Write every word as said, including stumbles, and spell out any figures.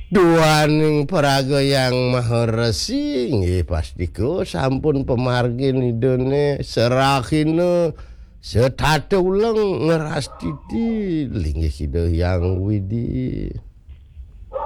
Duaning paraga yang maha resi nggih pastiko sampun pemargin idone serahine setata ulang ngeras titi linggih sida yang widi